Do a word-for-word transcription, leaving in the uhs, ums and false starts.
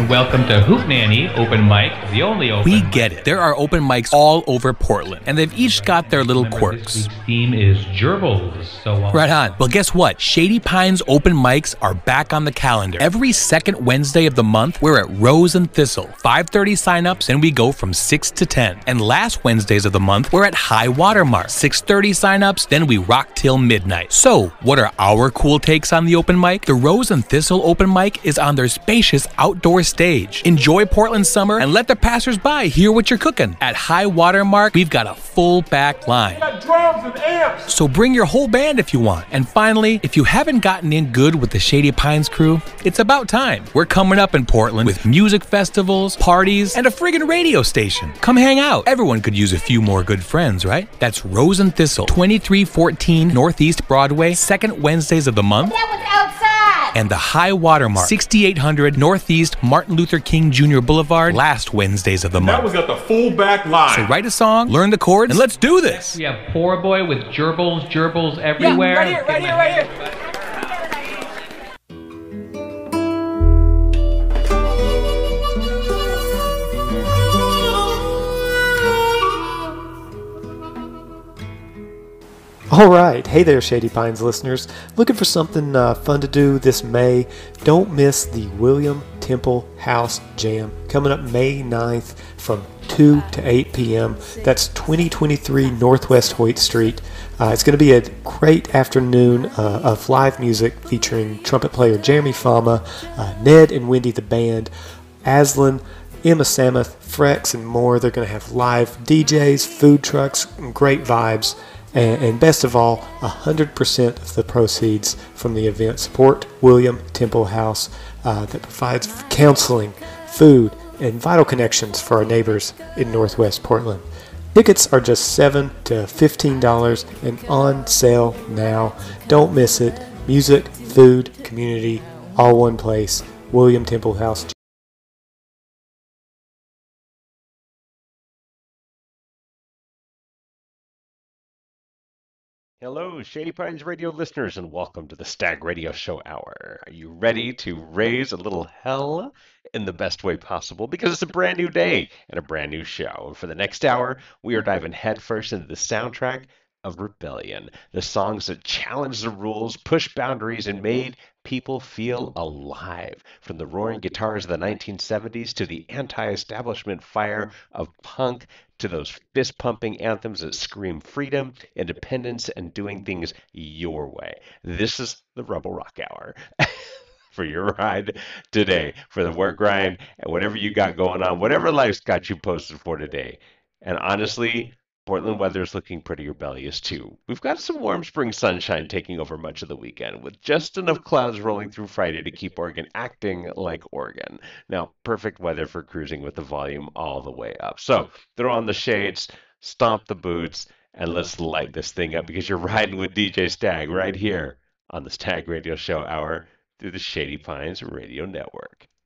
and welcome to Hoot Nanny Open Mic, the only open We mic. get it. There are open mics all over Portland, and they've each got their little Remember, quirks. This week's theme is gerbils, so uh, Right on. Well, guess what? Shady Pines open mics are back on the calendar. Every second Wednesday of the month, we're at Rose and Thistle. five thirty signups, and we go from six to ten. And last Wednesdays of the month, we're at High Watermark. six thirty signups, then we rock till midnight. So, what are our cool takes on the open mic? The Rose and Thistle open mic is on their spacious outdoor stage. Enjoy Portland summer and let the passersby hear what you're cooking. At High Watermark, we've got a full back line. We got drums and amps. So bring your whole band if you want. And finally, if you haven't gotten in good with the Shady Pines crew, it's about time. We're coming up in Portland with music festivals, parties, and a friggin' radio station. Come hang out. Everyone could use a few more good friends, right? That's Rose and Thistle, twenty-three fourteen Northeast Broadway, second Wednesdays of the month. That was outside. And the High Watermark, sixty-eight hundred Northeast Martin Luther King Junior Boulevard, last Wednesdays of the Now month. we got the full back line. So write a song, learn the chords, and let's do this. we have Poor Boy with gerbils, gerbils everywhere. right here, right here, right here. All right. Hey there, Shady Pines listeners. Looking for something uh, fun to do this May? Don't miss the William Temple House Jam coming up May ninth from two to eight p.m. That's twenty twenty-three Northwest Hoyt Street. Uh, it's going to be a great afternoon uh, of live music featuring trumpet player Jeremy Fama, uh, Ned and Wendy the band, Aslan, Emma Samuth, Frex, and more. They're going to have live D Js, food trucks, and great vibes. And, and best of all, one hundred percent of the proceeds from the event support William Temple House uh, that provides counseling, food, and vital connections for our neighbors in Northwest Portland. Tickets are just seven to fifteen dollars and on sale now. Don't miss it. Music, food, community, all one place. William Temple House. Hello, Shady Pines Radio listeners, and welcome to the Stag Radio Show Hour. Are you ready to raise a little hell in the best way possible? Because it's a brand new day and a brand new show. And for the next hour, we are diving headfirst into the soundtrack of Rebellion, the songs that challenged the rules, pushed boundaries, and made people feel alive. From the roaring guitars of the nineteen seventies to the anti-establishment fire of punk, to those fist-pumping anthems that scream freedom, independence, and doing things your way. This is the Rebel Rock Hour. For your ride today, for the work grind, and whatever you got going on, whatever life's got you posted for today. And honestly, Portland weather is looking pretty rebellious too. We've got some warm spring sunshine taking over much of the weekend, with just enough clouds rolling through Friday to keep Oregon acting like Oregon. Now, perfect weather for cruising with the volume all the way up. So, throw on the shades, stomp the boots, and let's light this thing up, because you're riding with D J Stag right here on the Stag Radio Show Hour through the Shady Pines Radio Network.